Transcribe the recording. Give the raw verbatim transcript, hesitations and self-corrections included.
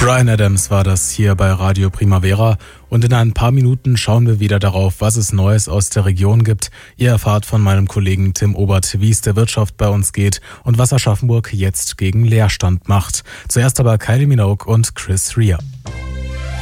Bryan Adams war das hier bei Radio Primavera und in ein paar Minuten schauen wir wieder darauf, was es Neues aus der Region gibt. Ihr erfahrt von meinem Kollegen Tim Obert, wie es der Wirtschaft bei uns geht und was Aschaffenburg jetzt gegen Leerstand macht. Zuerst aber Kylie Minogue und Chris Rea.